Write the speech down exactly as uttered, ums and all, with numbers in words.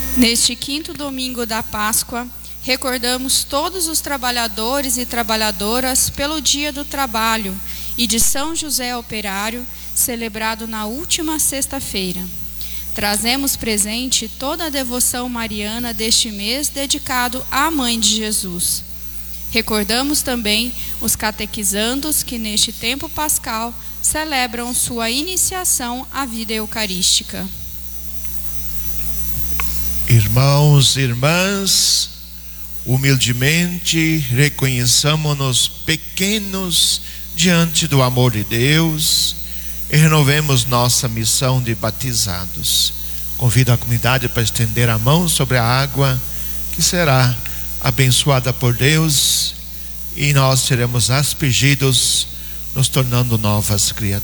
Neste quinto domingo da Páscoa, recordamos todos os trabalhadores e trabalhadoras pelo Dia do Trabalho e de São José Operário, celebrado na última sexta-feira. Trazemos presente toda a devoção mariana deste mês dedicado à Mãe de Jesus. Recordamos também os catequizandos que neste tempo pascal celebram sua iniciação à vida eucarística. Irmãos e irmãs, humildemente reconheçamos-nos pequenos diante do amor de Deus e renovemos nossa missão de batizados. Convido a comunidade para estender a mão sobre a água que será abençoada por Deus e nós seremos aspergidos, nos tornando novas criaturas.